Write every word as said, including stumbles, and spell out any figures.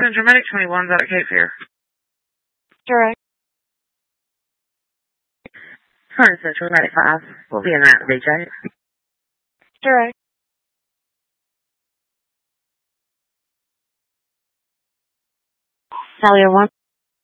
Central Medic twenty-one's out at Cape Fear. Direct. Current Central Medic five. We'll be in that D J. Direct. Cellular one.